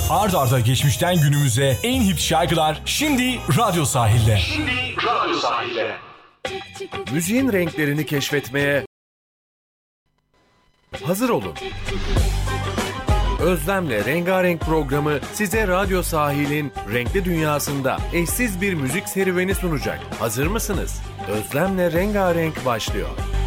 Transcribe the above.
Art arda geçmişten günümüze en hit şarkılar şimdi Radyo Sahil'de. Müziğin renklerini keşfetmeye hazır olun. Özlem'le Rengarenk programı size Radyo Sahil'in renkli dünyasında eşsiz bir müzik serüveni sunacak. Hazır mısınız? Özlem'le Rengarenk başlıyor.